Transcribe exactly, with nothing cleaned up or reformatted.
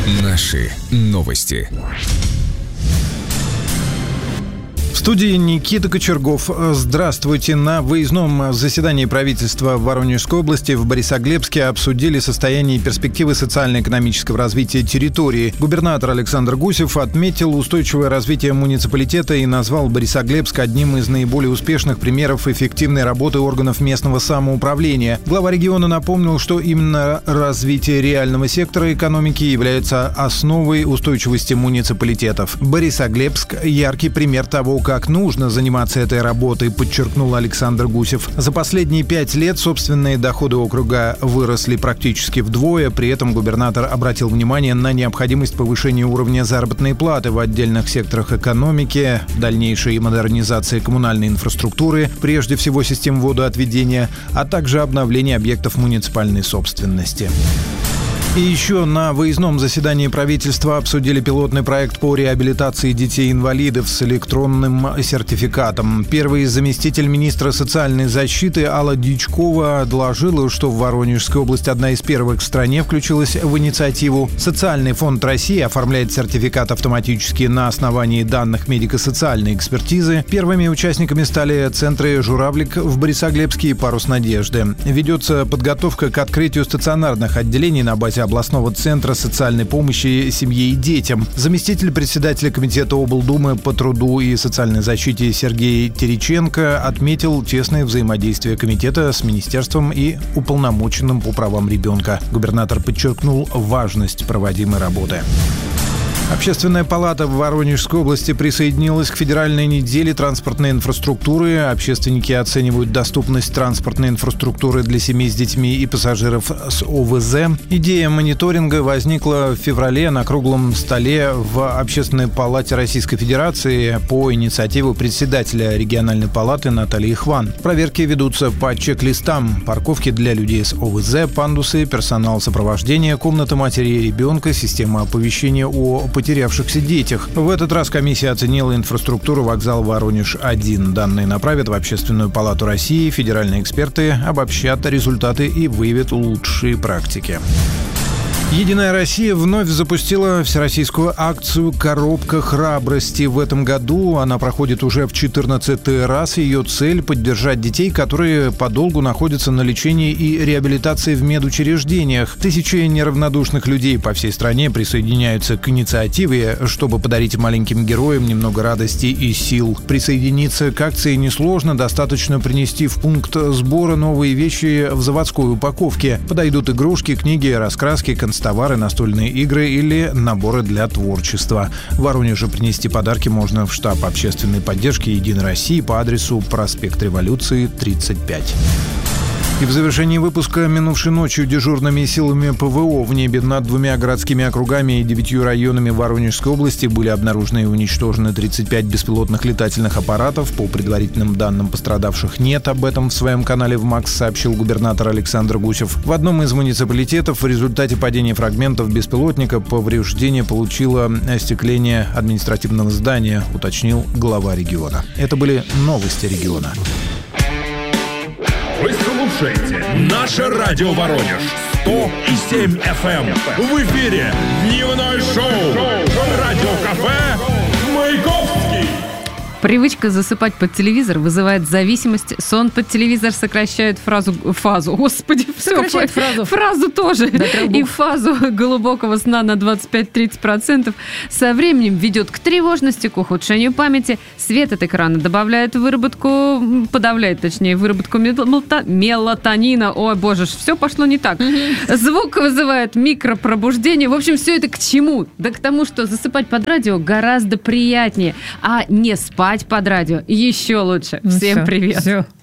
Наши новости. В студии Никита Кочергов. Здравствуйте. На выездном заседании правительства в Воронежской области в Борисоглебске обсудили состояние и перспективы социально-экономического развития территории. Губернатор Александр Гусев отметил устойчивое развитие муниципалитета и назвал Борисоглебск одним из наиболее успешных примеров эффективной работы органов местного самоуправления. Глава региона напомнил, что именно развитие реального сектора экономики является основой устойчивости муниципалитетов. Борисоглебск – яркий пример того, как Как нужно заниматься этой работой, подчеркнул Александр Гусев. За последние пять лет собственные доходы округа выросли практически вдвое. При этом губернатор обратил внимание на необходимость повышения уровня заработной платы в отдельных секторах экономики, дальнейшей модернизации коммунальной инфраструктуры, прежде всего систем водоотведения, а также обновления объектов муниципальной собственности. И еще на выездном заседании правительства обсудили пилотный проект по реабилитации детей-инвалидов с электронным сертификатом. Первый заместитель министра социальной защиты Алла Дьячкова доложила, что в Воронежской области одна из первых в стране включилась в инициативу. Социальный фонд России оформляет сертификат автоматически на основании данных медико-социальной экспертизы. Первыми участниками стали центры «Журавлик» в Борисоглебске и «Парус Надежды». Ведется подготовка к открытию стационарных отделений на базе областного центра социальной помощи семье и детям. Заместитель председателя комитета облдумы по труду и социальной защите Сергей Тереченко отметил тесное взаимодействие комитета с министерством и уполномоченным по правам ребенка. Губернатор подчеркнул важность проводимой работы. Общественная палата в Воронежской области присоединилась к федеральной неделе транспортной инфраструктуры. Общественники оценивают доступность транспортной инфраструктуры для семей с детьми и пассажиров с о вэ зэ. Идея мониторинга возникла в феврале на круглом столе в Общественной палате Российской Федерации по инициативе председателя региональной палаты Натальи Хван. Проверки ведутся по чек-листам: парковки для людей с о вэ зэ, пандусы, персонал сопровождения, комната матери и ребенка, система оповещения о потерявшихся детях. В этот раз комиссия оценила инфраструктуру вокзала Воронеж один. Данные направят в Общественную палату России. Федеральные эксперты обобщат результаты и выявят лучшие практики. «Единая Россия» вновь запустила всероссийскую акцию «Коробка храбрости». В этом году она проходит уже в четырнадцатый раз. Ее цель – поддержать детей, которые подолгу находятся на лечении и реабилитации в медучреждениях. Тысячи неравнодушных людей по всей стране присоединяются к инициативе, чтобы подарить маленьким героям немного радости и сил. Присоединиться к акции несложно, достаточно принести в пункт сбора новые вещи в заводской упаковке. Подойдут игрушки, книги, раскраски, конструкции, товары, настольные игры или наборы для творчества. В Воронеже принести подарки можно в штаб общественной поддержки «Единой России» по адресу проспект Революции, тридцать пять. И в завершении выпуска: минувшей ночью дежурными силами пэ вэ о в небе над двумя городскими округами и девятью районами Воронежской области были обнаружены и уничтожены тридцать пять беспилотных летательных аппаратов. По предварительным данным, пострадавших нет. Об этом в своем канале в МАКС сообщил губернатор Александр Гусев. В одном из муниципалитетов в результате падения фрагментов беспилотника повреждение получило остекление административного здания, уточнил глава региона. Это были новости региона. Вы слушаете «Наше радио Воронеж» сто и семь эф эм. В эфире дневное шоу «Радиокафе Маяковский». Привычка засыпать под телевизор вызывает зависимость. Сон под телевизор сокращает фразу, фазу, господи, сокращает все, фразу. фразу тоже. И фазу глубокого сна на двадцать пять-тридцать процентов. Со временем ведет к тревожности, к ухудшению памяти. Свет от экрана добавляет выработку, подавляет, точнее, выработку мелатонина. Ой, боже, все пошло не так. Звук вызывает микропробуждение. В общем, все это к чему? Да к тому, что засыпать под радио гораздо приятнее, а не спать под радио еще лучше. Всем все, привет. Все.